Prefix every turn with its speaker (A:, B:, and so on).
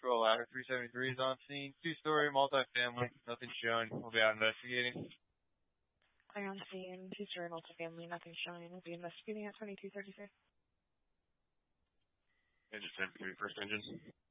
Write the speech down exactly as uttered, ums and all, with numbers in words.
A: Patrol Ladder three seventy-three is on scene. Two-story, multi-family. Nothing shown. We'll be out investigating.
B: I on scene. Two-story, multi-family. Nothing showing. We'll be investigating at twenty-two thirty-six.
A: Engine ten three, first engine.